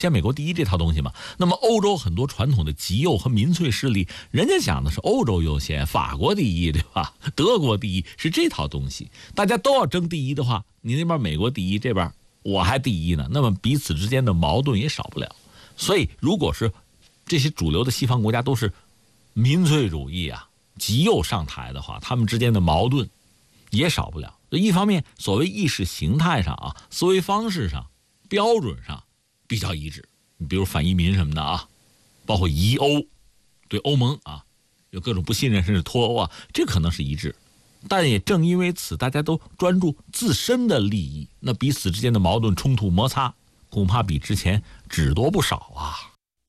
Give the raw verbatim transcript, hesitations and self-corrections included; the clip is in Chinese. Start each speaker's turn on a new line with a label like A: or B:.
A: 先美国第一这套东西嘛。那么欧洲很多传统的极右和民粹势力，人家讲的是欧洲优先，法国第一，对吧？德国第一，是这套东西。大家都要争第一的话，你那边美国第一，这边我还第一呢，那么彼此之间的矛盾也少不了。所以如果是这些主流的西方国家都是民粹主义啊、极右上台的话，他们之间的矛盾也少不了。一方面，所谓意识形态上啊、思维方式上、标准上比较一致，你比如反移民什么的啊，包括疑欧，对欧盟啊有各种不信任甚至脱欧啊，这可能是一致。但也正因为此，大家都专注自身的利益，那彼此之间的矛盾冲突摩擦恐怕比之前只多不少啊。